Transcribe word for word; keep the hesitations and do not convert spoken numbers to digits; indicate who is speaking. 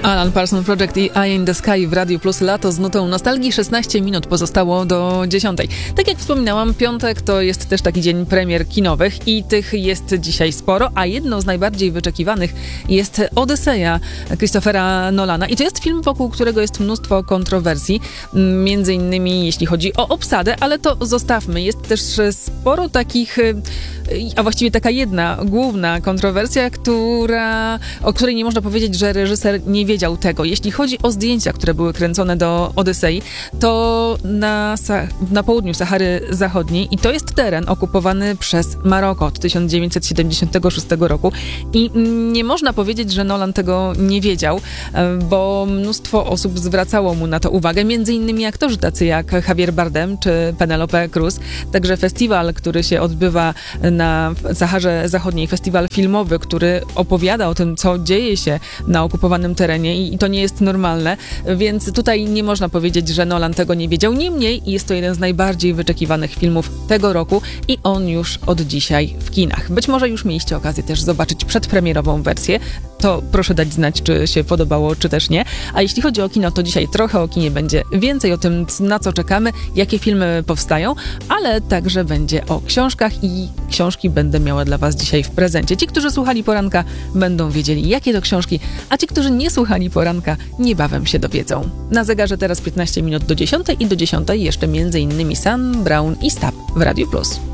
Speaker 1: Alan Parsons Project i Eye in the Sky w Radiu Plus. Lato z nutą nostalgii. szesnaście minut pozostało do dziesiątej. Tak jak wspominałam, piątek to jest też taki dzień premier kinowych i tych jest dzisiaj sporo, a jedną z najbardziej wyczekiwanych jest Odyseja Christophera Nolana. I to jest film, wokół którego jest mnóstwo kontrowersji, między innymi jeśli chodzi o obsadę, ale to zostawmy. Jest też sporo takich, a właściwie taka jedna główna kontrowersja, która, o której nie można powiedzieć, że reżyser nie wiedział tego. Jeśli chodzi o zdjęcia, które były kręcone do Odysei, to na, na południu Sahary Zachodniej i to jest teren okupowany przez Maroko od tysiąc dziewięćset siedemdziesiątego szóstego roku i nie można powiedzieć, że Nolan tego nie wiedział, bo mnóstwo osób zwracało mu na to uwagę, między innymi aktorzy tacy jak Javier Bardem czy Penelope Cruz. Także festiwal, który się odbywa na Saharze Zachodniej, festiwal filmowy, który opowiada o tym, co dzieje się na okupowanym terenie i to nie jest normalne, więc tutaj nie można powiedzieć, że Nolan tego nie wiedział. Niemniej jest to jeden z najbardziej wyczekiwanych filmów tego roku i on już od dzisiaj w kinach. Być może już mieliście okazję też zobaczyć przedpremierową wersję, to proszę dać znać, czy się podobało, czy też nie. A jeśli chodzi o kino, to dzisiaj trochę o kinie będzie więcej, o tym, na co czekamy, jakie filmy powstają, ale także będzie o książkach i książki będę miała dla was dzisiaj w prezencie. Ci, którzy słuchali poranka, będą wiedzieli, jakie to książki, a ci, którzy nie słuchali poranka, niebawem się dowiedzą. Na zegarze teraz piętnaście minut do dziesiątej i do dziesiątej jeszcze między innymi Sam Brown i Stab w Radiu Plus.